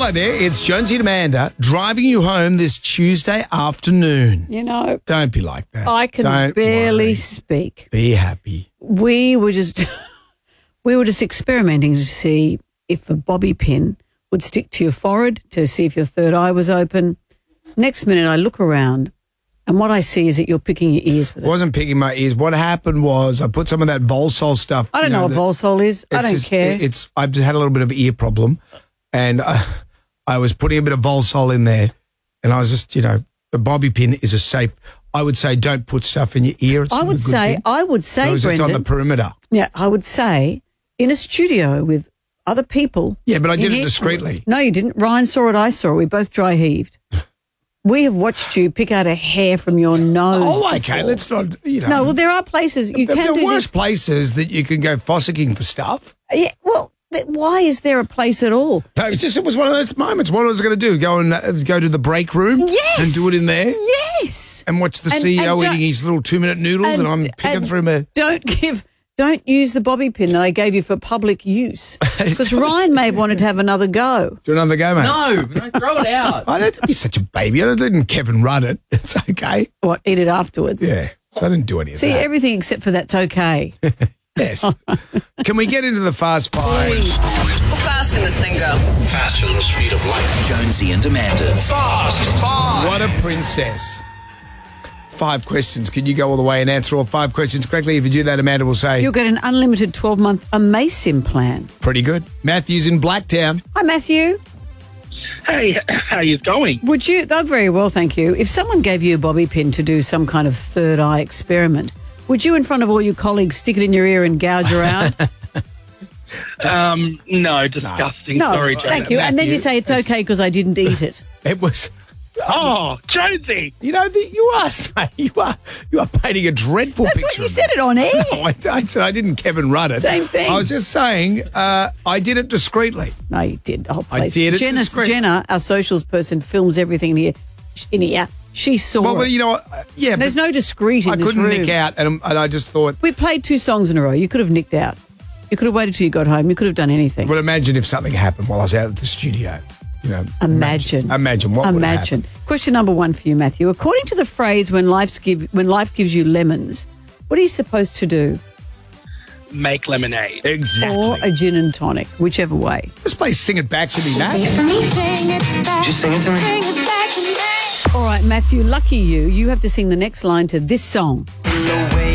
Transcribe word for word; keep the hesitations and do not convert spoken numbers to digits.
Hello there, it's Jonesy and Amanda driving you home this Tuesday afternoon. You know, Don't be like that. I can Don't barely worry. speak. Be happy. We were just we were just experimenting to see if a bobby pin would stick to your forehead, to see if your third eye was open. Next minute I look around and what I see is that you're picking your ears with I it. wasn't picking my ears. What happened was I put some of that Volsol stuff. I don't you know, know what Volsol is. I it's don't just- care. It's I've just had a little bit of ear problem, and I, I was putting a bit of Volsol in there, and I was just, you know, the bobby pin is a safe. I would say don't put stuff in your ear. It's I not a would good say, thing. I would say, It was just Brendan, on the perimeter. yeah, I would say in a studio with other people. Yeah, but I in did it here- discreetly. No, you didn't. Ryan saw it, I saw it. We both dry heaved. We have watched you pick out a hair from your nose. Oh, okay. before. Let's not, you know. No, well, there are places you there, can there do are worse this. places that you can go fossicking for stuff. Yeah, well, th- why is there a place at all? No, it just it was one of those moments. What I was going to do, go and uh, go to the break room Yes. and do it in there Yes. and watch the And- C E O and don't- eating his little two-minute noodles and, I'm picking and through my... Don't give. Don't use the bobby pin that I gave you for public use, because Ryan may have wanted to have another go. Do another go, mate? No, no, throw it out. I don't be such a baby. I didn't Kevin Rudd it. It's okay. What? Eat it afterwards. Yeah. So I didn't do any of See, that. everything except for that's okay. Yes. Can we get into the fast five? How fast can this thing go? Faster than the speed of light. Jonesy and Amanda's. Fast five. What a princess. Five questions. Can you go all the way and answer all five questions correctly? If you do that, Amanda will say, You'll get an unlimited twelve-month Amasim plan. pretty good. Matthew's in Blacktown. Hi, Matthew. Hey, how you going? Would you? Oh, very well, thank you. If someone gave you a bobby pin to do some kind of third eye experiment, would you, in front of all your colleagues, stick it in your ear and gouge around? Um, no, disgusting. No, Sorry, Joe. thank you. And then Matthew, you say it's it's- okay because I didn't eat it. It was... Oh, Jonesy. You know, the, you are saying, you are you are painting a dreadful That's picture. what you of said me. it on air. No, I, I said I didn't Kevin Rudd it. Same thing. I was just saying uh, I did it discreetly. No, you did the whole I place. did it Jenna, discreet. Jenna, our socials person, films everything in here. In here, she saw Well, well, it. you know, what? Uh, yeah, There's but no discreet in I this couldn't room. nick out, and, and I just thought, We played two songs in a row. You could have nicked out. You could have waited till you got home. You could have done anything. well, imagine if something happened while I was out at the studio. You know, Imagine. Imagine what would Imagine. happen. Question number one for you, Matthew. According to the phrase "when life's give when life gives you lemons," what are you supposed to do? Make lemonade. Exactly. Or a gin and tonic, whichever way. Let's play Sing It Back to Me, Matt. Just sing it to me. All right, Matthew, lucky you. You have to sing the next line to this song. The way